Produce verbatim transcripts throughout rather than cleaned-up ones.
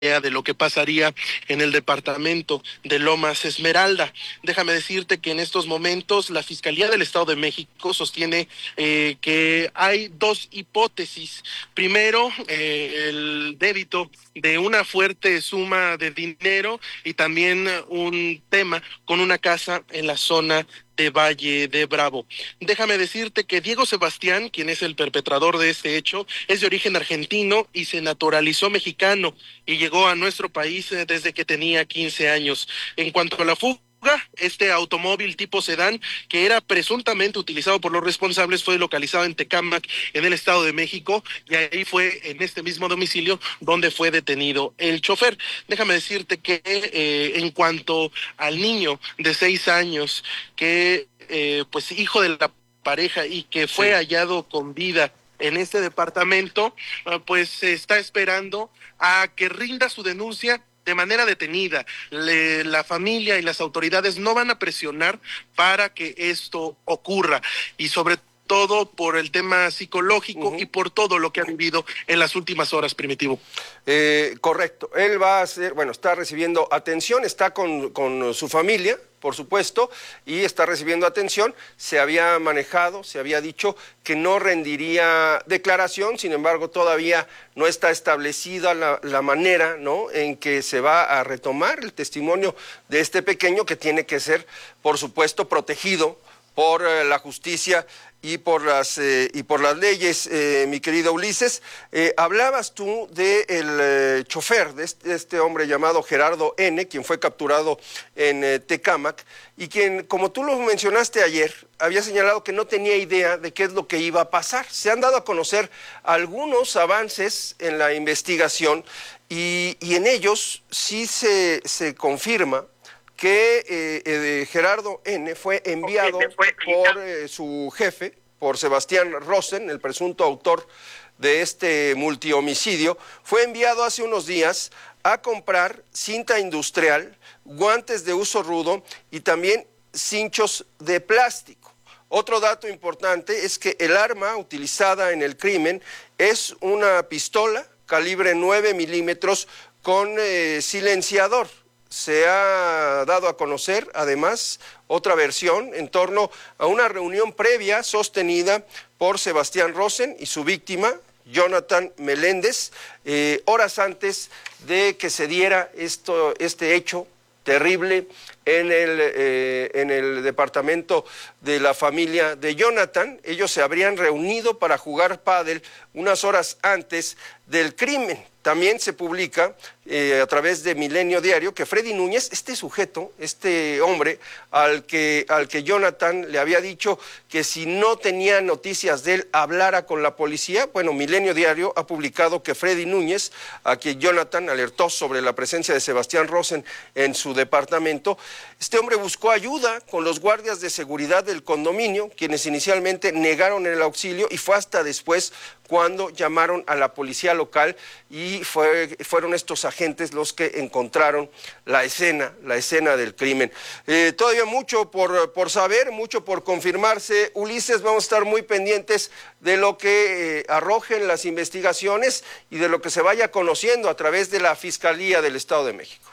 de lo que pasaría en el departamento de Lomas Esmeralda. Déjame decirte que en estos momentos la Fiscalía del Estado de México sostiene eh, que hay dos hipótesis. Primero, eh, el débito de una fuerte suma de dinero y también un tema con una casa en la zona de Valle de Bravo. Déjame decirte que Diego Sebastián, quien es el perpetrador de este hecho, es de origen argentino y se naturalizó mexicano y llegó a nuestro país eh, desde que tenía quince años. En cuanto a la fuga, este automóvil tipo sedán, que era presuntamente utilizado por los responsables, fue localizado en Tecámac, en el Estado de México, y ahí fue en este mismo domicilio donde fue detenido el chofer. Déjame decirte que eh, en cuanto al niño de seis años, que eh, pues hijo de la pareja y que fue Sí. hallado con vida en este departamento, uh, pues se está esperando a que rinda su denuncia de manera detenida. Le, la familia y las autoridades no van a presionar para que esto ocurra, y sobre todo por el tema psicológico uh-huh. y por todo lo que ha vivido en las últimas horas, Primitivo. Eh, correcto, él va a ser, bueno, está recibiendo atención, está con, con su familia, por supuesto, y está recibiendo atención. Se había manejado, se había dicho que no rendiría declaración, sin embargo todavía no está establecida la, la manera, ¿no?, en que se va a retomar el testimonio de este pequeño, que tiene que ser, por supuesto, protegido por eh, la justicia y por las eh, y por las leyes. Eh, mi querido Ulises, eh, hablabas tú del eh, chofer de este, este hombre llamado Gerardo N., quien fue capturado en eh, Tecámac, y quien, como tú lo mencionaste ayer, había señalado que no tenía idea de qué es lo que iba a pasar. Se han dado a conocer algunos avances en la investigación, y, y en ellos sí se, se confirma que eh, eh, Gerardo N. fue enviado por eh, su jefe, por Sebastián Rosen, el presunto autor de este multihomicidio. Fue enviado hace unos días a comprar cinta industrial, guantes de uso rudo y también cinchos de plástico. Otro dato importante es que el arma utilizada en el crimen es una pistola calibre nueve milímetros con eh, silenciador. Se ha dado a conocer, además, otra versión en torno a una reunión previa sostenida por Sebastián Rosen y su víctima, Jonathan Meléndez, eh, horas antes de que se diera esto, este hecho terrible en el, eh, en el departamento de la familia de Jonathan. Ellos se habrían reunido para jugar pádel unas horas antes del crimen. También se publica eh, a través de Milenio Diario que Freddy Núñez, este sujeto, este hombre al que, al que Jonathan le había dicho que si no tenía noticias de él, hablara con la policía. Bueno, Milenio Diario ha publicado que Freddy Núñez, a quien Jonathan alertó sobre la presencia de Sebastián Rosen en su departamento, este hombre buscó ayuda con los guardias de seguridad del condominio, quienes inicialmente negaron el auxilio, y fue hasta después cuando llamaron a la policía local, y fue, fueron estos agentes los que encontraron la escena, la escena del crimen. Eh, todavía mucho por, por saber, mucho por confirmarse, Ulises. Vamos a estar muy pendientes de lo que eh, arrojen las investigaciones y de lo que se vaya conociendo a través de la Fiscalía del Estado de México.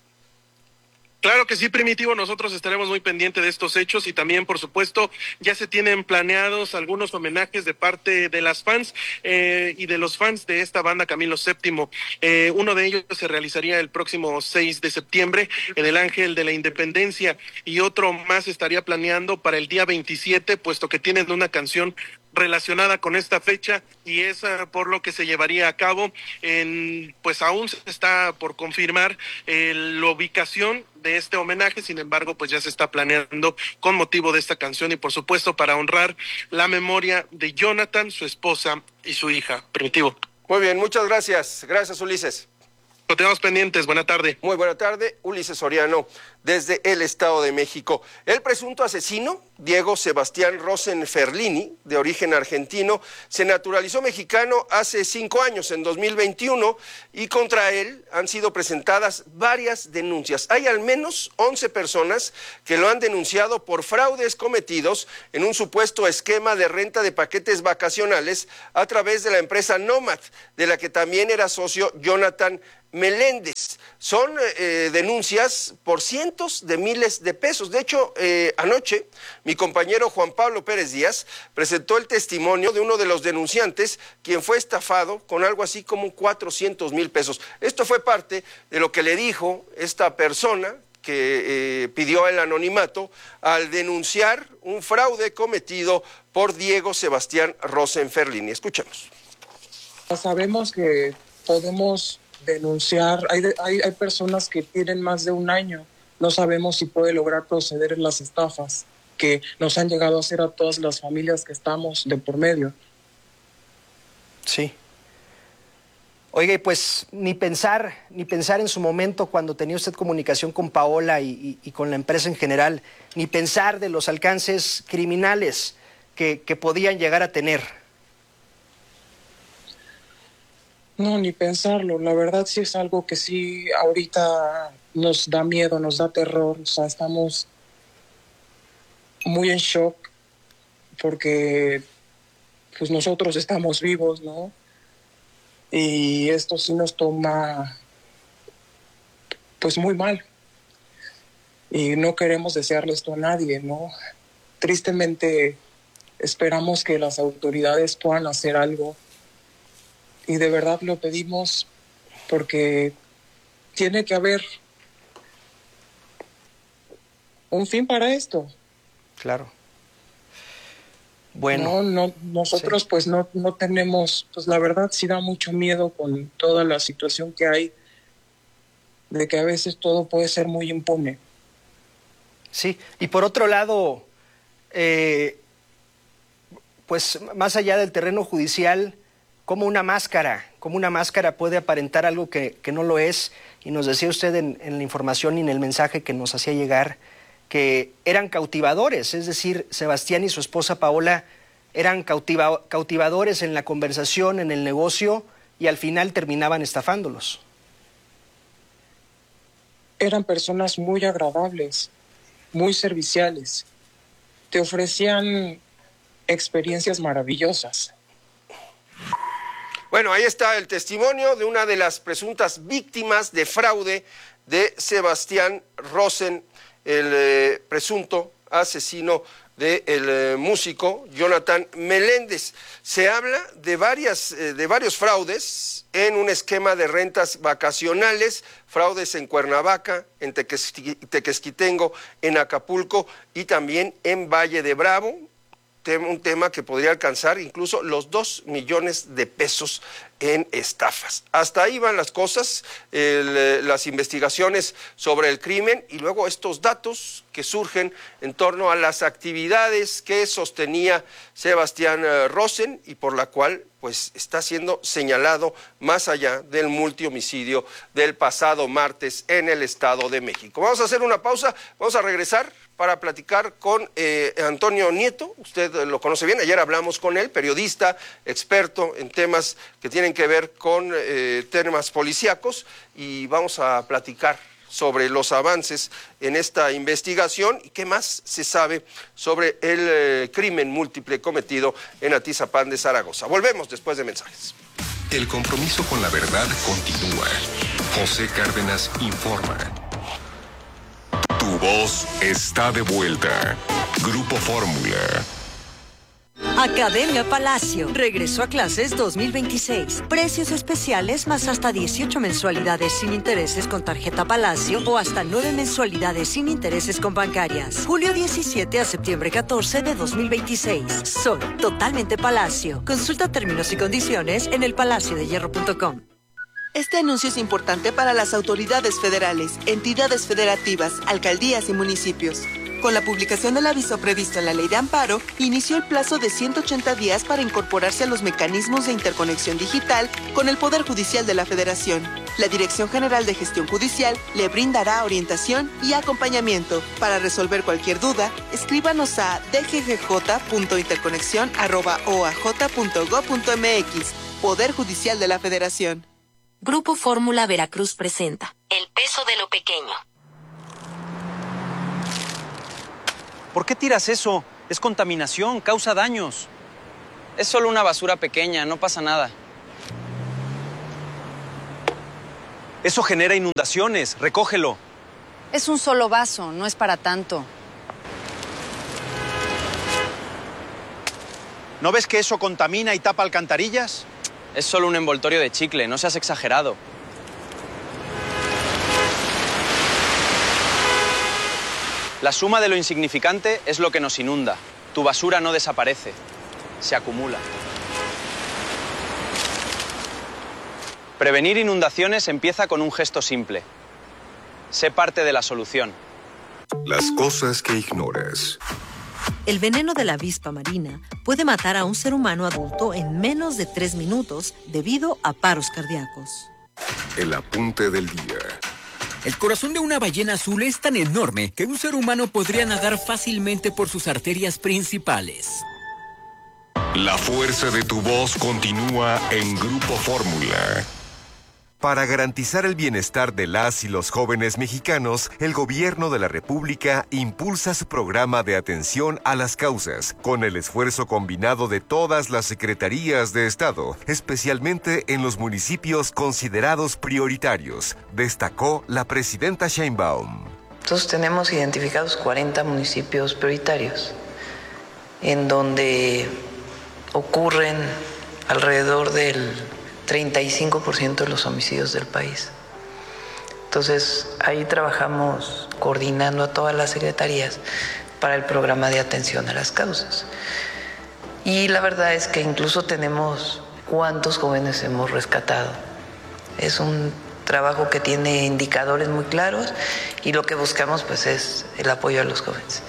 Claro que sí, Primitivo, nosotros estaremos muy pendientes de estos hechos, y también, por supuesto, ya se tienen planeados algunos homenajes de parte de las fans eh, y de los fans de esta banda Camilo Séptimo. Eh, uno de ellos se realizaría el próximo seis de septiembre en el Ángel de la Independencia, y otro más estaría planeando para el día veintisiete, puesto que tienen una canción relacionada con esta fecha, y es uh, por lo que se llevaría a cabo. En, pues aún se está por confirmar eh, la ubicación de este homenaje, sin embargo, pues ya se está planeando con motivo de esta canción, y por supuesto para honrar la memoria de Jonathan, su esposa y su hija. Primitivo. Muy bien, muchas gracias. Gracias, Ulises. Lo tenemos pendientes. Buena tarde. Muy buena tarde, Ulises Soriano, desde el Estado de México. El presunto asesino Diego Sebastián Rosenferlini, de origen argentino, se naturalizó mexicano hace cinco años, en dos mil veintiuno, y contra él han sido presentadas varias denuncias. Hay al menos once personas que lo han denunciado por fraudes cometidos en un supuesto esquema de renta de paquetes vacacionales a través de la empresa Nomad, de la que también era socio Jonathan Meléndez. Son eh, denuncias por cientos de miles de pesos. De hecho, eh, anoche mi compañero Juan Pablo Pérez Díaz presentó el testimonio de uno de los denunciantes, quien fue estafado con algo así como cuatrocientos mil pesos. Esto fue parte de lo que le dijo esta persona que eh, pidió el anonimato al denunciar un fraude cometido por Diego Sebastián Rosenferlini. Escuchemos. Sabemos que podemos denunciar, hay, hay, hay personas que tienen más de un año, no sabemos si puede lograr proceder en las estafas que nos han llegado a hacer a todas las familias que estamos de por medio. Sí. Oiga, y pues ni pensar, ni pensar en su momento cuando tenía usted comunicación con Paola y, y, y con la empresa en general, ni pensar de los alcances criminales que, que podían llegar a tener. No, ni pensarlo. La verdad sí es algo que sí ahorita nos da miedo, nos da terror. O sea, estamos muy en shock porque pues nosotros estamos vivos, ¿no? Y esto sí nos toma pues muy mal. Y no queremos desearle esto a nadie, ¿no? Tristemente esperamos que las autoridades puedan hacer algo. Y de verdad lo pedimos porque tiene que haber un fin para esto. Claro. Bueno. No, no, nosotros sí. pues no, no tenemos, pues la verdad sí da mucho miedo con toda la situación que hay, de que a veces todo puede ser muy impune. Sí, y por otro lado, eh, pues más allá del terreno judicial, como una máscara, como una máscara puede aparentar algo que, que no lo es, y nos decía usted en, en la información y en el mensaje que nos hacía llegar, que eran cautivadores, es decir, Sebastián y su esposa Paola eran cautiva, cautivadores en la conversación, en el negocio, y al final terminaban estafándolos. Eran personas muy agradables, muy serviciales, te ofrecían experiencias maravillosas. Bueno, ahí está el testimonio de una de las presuntas víctimas de fraude de Sebastián Rosen, el eh, presunto asesino del eh, músico Jonathan Meléndez. Se habla de, varias, eh, de varios fraudes en un esquema de rentas vacacionales, fraudes en Cuernavaca, en Tequesqui, Tequesquitengo, en Acapulco y también en Valle de Bravo. Un tema que podría alcanzar incluso los dos millones de pesos en estafas. Hasta ahí van las cosas, el, las investigaciones sobre el crimen y luego estos datos que surgen en torno a las actividades que sostenía Sebastián Rosen y por la cual pues está siendo señalado más allá del multihomicidio del pasado martes en el Estado de México. Vamos a hacer una pausa, vamos a regresar para platicar con eh, Antonio Nieto. Usted lo conoce bien, ayer hablamos con él, periodista, experto en temas que tienen que ver con eh, temas policíacos, y vamos a platicar sobre los avances en esta investigación y qué más se sabe sobre el eh, crimen múltiple cometido en Atizapán de Zaragoza. Volvemos después de mensajes. El compromiso con la verdad continúa. José Cárdenas informa. Tu voz está de vuelta. Grupo Fórmula. Academia Palacio. Regresó a clases dos mil veintiséis. Precios especiales más hasta dieciocho mensualidades sin intereses con tarjeta Palacio o hasta nueve mensualidades sin intereses con bancarias. Julio diecisiete a septiembre catorce de dos mil veintiséis. Solo totalmente Palacio. Consulta términos y condiciones en el palacio de hierro punto com. Este anuncio es importante para las autoridades federales, entidades federativas, alcaldías y municipios. Con la publicación del aviso previsto en la Ley de Amparo, inició el plazo de ciento ochenta días para incorporarse a los mecanismos de interconexión digital con el Poder Judicial de la Federación. La Dirección General de Gestión Judicial le brindará orientación y acompañamiento. Para resolver cualquier duda, escríbanos a d g g j punto interconexión arroba o a j punto gob punto m x. Poder Judicial de la Federación. Grupo Fórmula Veracruz presenta El peso de lo pequeño. ¿Por qué tiras eso? Es contaminación, causa daños. Es solo una basura pequeña, no pasa nada. Eso genera inundaciones, recógelo. Es un solo vaso, no es para tanto. ¿No ves que eso contamina y tapa alcantarillas? Es solo un envoltorio de chicle, no seas exagerado. La suma de lo insignificante es lo que nos inunda. Tu basura no desaparece, se acumula. Prevenir inundaciones empieza con un gesto simple. Sé parte de la solución. Las cosas que ignoras. El veneno de la avispa marina puede matar a un ser humano adulto en menos de tres minutos debido a paros cardíacos. El apunte del día. El corazón de una ballena azul es tan enorme que un ser humano podría nadar fácilmente por sus arterias principales. La fuerza de tu voz continúa en Grupo Fórmula. Para garantizar el bienestar de las y los jóvenes mexicanos, el Gobierno de la República impulsa su programa de atención a las causas, con el esfuerzo combinado de todas las secretarías de Estado, especialmente en los municipios considerados prioritarios, destacó la presidenta Sheinbaum. Nosotros tenemos identificados cuarenta municipios prioritarios, en donde ocurren alrededor del treinta y cinco por ciento de los homicidios del país. Entonces, ahí trabajamos coordinando a todas las secretarías para el programa de atención a las causas. Y la verdad es que incluso tenemos cuántos jóvenes hemos rescatado. Es un trabajo que tiene indicadores muy claros y lo que buscamos pues es el apoyo a los jóvenes.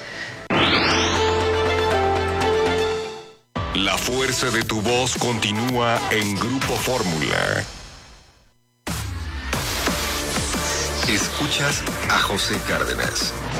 La fuerza de tu voz continúa en Grupo Fórmula. Escuchas a José Cárdenas.